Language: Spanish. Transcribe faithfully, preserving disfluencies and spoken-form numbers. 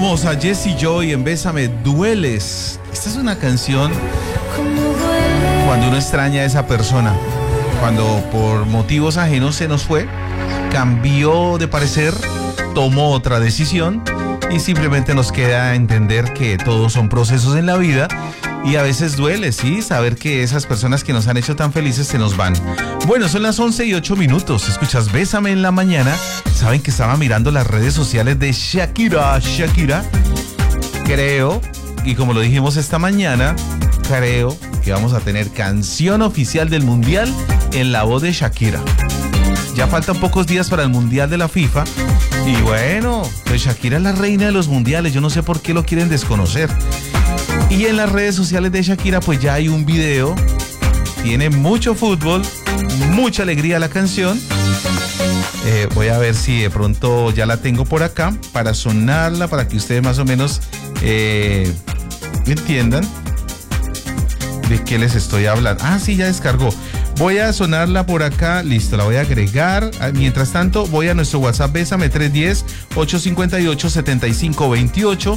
Escuchábamos a Jessie Joy en Bésame Dueles. Esta es una canción cuando uno extraña a esa persona, cuando por motivos ajenos se nos fue, cambió de parecer, tomó otra decisión y simplemente nos queda entender que todos son procesos en la vida y a veces duele, sí, saber que esas personas que nos han hecho tan felices se nos van. Bueno, son las once y ocho minutos, escuchas Bésame en la mañana. Saben que estaba mirando las redes sociales de Shakira, Shakira, creo, y como lo dijimos esta mañana, creo que vamos a tener canción oficial del Mundial en la voz de Shakira. Ya faltan pocos días para el Mundial de la FIFA y bueno, pues Shakira es la reina de los mundiales, yo no sé por qué lo quieren desconocer. Y en las redes sociales de Shakira pues ya hay un video, tiene mucho fútbol, mucha alegría la canción. Eh, voy a ver si de pronto ya la tengo por acá para sonarla, para que ustedes más o menos eh, entiendan de qué les estoy hablando. Ah, sí, ya descargó. Voy a sonarla por acá, listo, la voy a agregar. Mientras tanto, voy a nuestro WhatsApp Bésame tres uno cero, ocho cinco ocho, siete cinco dos ocho